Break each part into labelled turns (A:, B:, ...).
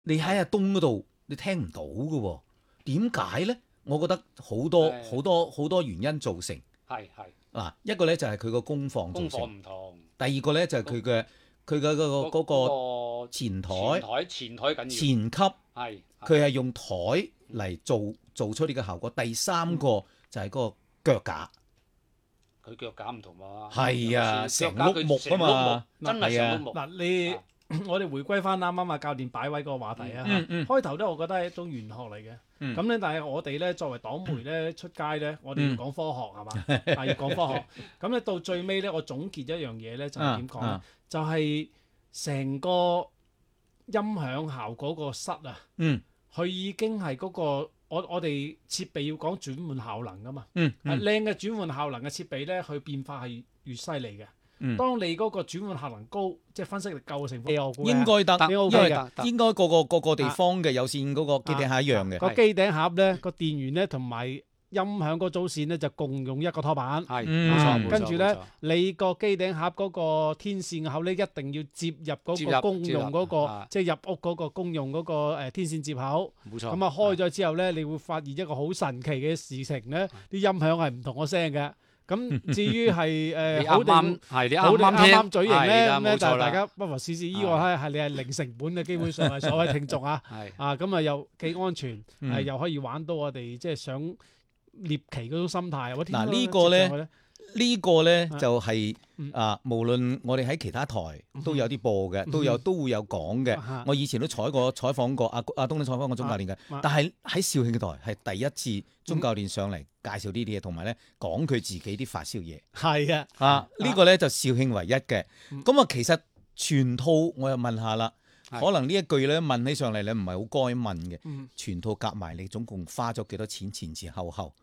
A: 你喺阿東嗰度你聽唔到嘅喎，點解咧？我覺得好多原因造成。
B: 係
A: 嗱，一個咧就係佢個功放造
B: 功課
A: 成，
B: 唔同，
A: 第二個咧就係佢嘅嗰個前台
B: 前台緊要，
A: 前級，
B: 係
A: 佢係用台嚟做出呢個效果。第三個就係嗰個腳架，
B: 佢腳架唔同喎。
A: 係啊，成
B: 腳架
A: 碌木啊嘛，
B: 真係成碌木。
C: 嗱，你我哋回歸翻啱啱教練擺位嗰個話題啊。開頭咧，我覺得係一種玄學嚟嘅。咁咧，但係我哋咧作為黨媒咧出街咧，我哋要講科學係嘛？要講科學。咁咧到最尾咧，我總結一樣嘢咧，就係點講咧？就係成個音響效果個室啊，佢已經係嗰個我哋設備要講轉換效能噶嘛。靚嘅轉換效能嘅設備咧，佢變化係越犀利嘅。當你嗰個轉換效能高，即係分析力夠嘅情況，我估
A: 應該得，應該個地方嘅有線嗰個機頂盒一樣嘅。
C: 個機頂盒咧，個電源咧同埋音響嗰組線咧就共用一個拖板。
B: 係，冇錯。
C: 跟住咧，你個機頂盒嗰個天線口咧，一定要接入嗰個公用嗰個，即係入屋嗰個公用嗰個天線接口。
B: 冇錯。
C: 咁啊開咗之後咧，你會發現一個好神奇嘅事情咧，啲音響係唔同個聲嘅。咁至於係好定啱嘴型咧，咁咧就大家不妨試試。呢個係你係零成本嘅，基本上係所謂聽眾啊。咁啊又幾安全，又可以玩到我哋即係想獵奇嗰種心態。
A: 嗱呢個咧就係無論我哋喺其他台都有啲播嘅，都會有講嘅。我以前都採訪過阿東，都採訪過鐘教練嘅。但係喺肇慶嘅台係第一次鐘教練上嚟介紹呢啲嘢，同埋咧講佢自己啲發燒嘢。
C: 係
A: 呢個咧就肇慶唯一嘅。咁其實全套我又問下啦，可能呢一句咧問起上嚟你唔係好該問嘅。全套夾埋你總共花咗幾多錢？前前後後？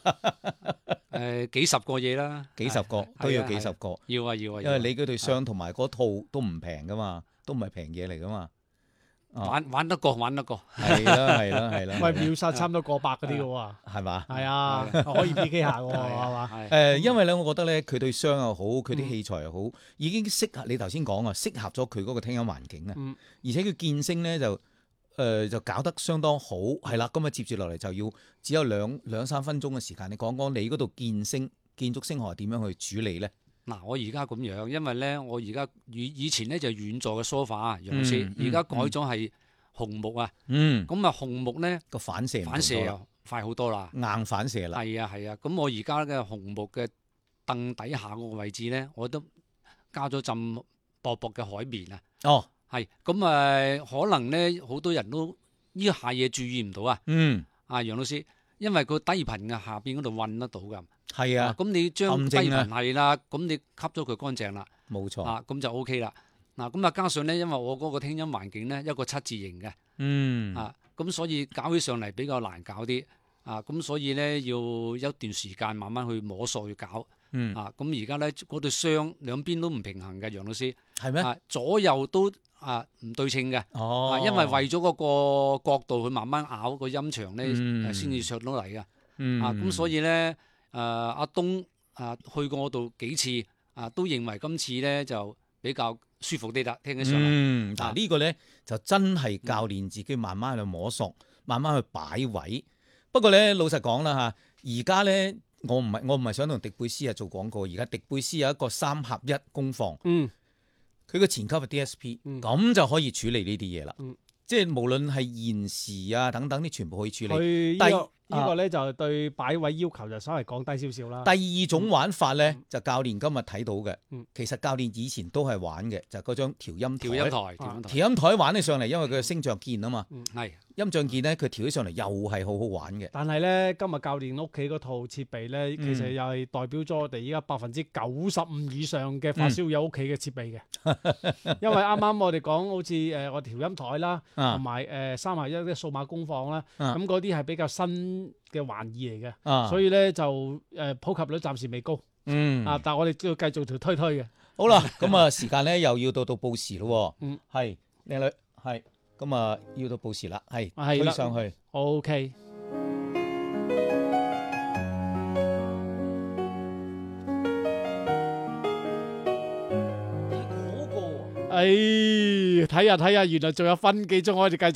B: 幾十個嘢啦，
A: 幾十個都要幾十個，
B: 要啊，
A: 因為你嗰對箱同埋嗰套都唔平噶嘛，都唔係平嘢嚟噶嘛。
B: 玩得過，
A: 係啦。
C: 喂，秒殺差唔多過百嗰啲嘅喎，
A: 係嘛？
C: 係啊，可以 PK 下嘅喎，係嘛？
A: 因為咧，我覺得咧，佢對箱又好，佢啲器材又好，已經適合你頭先講啊，適合咗佢嗰個聽音環境啊。而且佢見聲咧就搞得相當好，係啦。咁啊，接住落嚟就要只有兩三分鐘嘅時間，你講講你嗰度建築聲學點樣去處理咧？
B: 嗱，我而家咁樣，因為咧，我而家以前咧就軟座嘅梳化，楊老師，而家改咗係紅木啊。咁啊，紅木咧
A: 個反射
B: 又快好多啦，
A: 硬反射啦。
B: 係啊。咁我而家嘅紅木嘅凳底下個位置咧，我都加咗浸薄薄嘅海綿啊。係咁可能咧好多人都呢下嘢注意唔到啊。楊老師，因為個低頻嘅下邊嗰度運得到㗎。
A: 係啊。
B: 咁你將低頻係啦，咁你吸咗佢乾淨啦。
A: 冇錯。
B: 咁就 OK 啦。咁加上咧，因為我嗰個聽音環境咧一個七字形嘅。咁所以搞起上嚟比較難搞啲。咁所以咧要一段時間慢慢去摸索去搞。咁而家咧嗰對雙兩邊都唔平衡嘅，楊老師。
A: 係咩？
B: 左右都唔對稱嘅。因為為咗嗰個角度去慢慢咬個音場咧，先至上到嚟嘅。咁所以咧，阿東去過我度幾次，都認為今次咧就比較舒服啲啦，聽起上嚟。
A: 嗱呢個咧就真係教練自己慢慢去摸索，慢慢去擺位。不過咧，老實講啦嚇，而家咧我唔係想同迪貝斯做廣告，而家迪貝斯有一個3合1功放。佢個前級係 DSP，咁就可以處理呢啲嘢啦。即係無論係延時等等啲，全部可以處理。
C: 呢個咧就對擺位要求就稍微降低少少啦。
A: 第二種玩法咧，就教練今日睇到嘅。其實教練以前都係玩嘅，就嗰張調音台玩起上嚟，因為佢係升降鍵啊嘛。音像鍵咧，佢調起上嚟又係好好玩嘅。
C: 但係咧，今日教練屋企嗰套設備咧，其實又係代表咗我哋依家95%以上嘅發燒友屋企嘅設備嘅。因為啱啱我哋講好似我調音台啦，同埋3合1嘅數碼功放啦，咁嗰啲係比較新嘅玩意嚟嘅，所以咧就普及率暫時未高。但係我哋都要繼續推嘅。
A: 好啦，咁時間咧又要到報時咯。係靚女係。咁要到報時啦，係推上去。
C: OK。睇下，原來仲有分幾鐘可以繼續。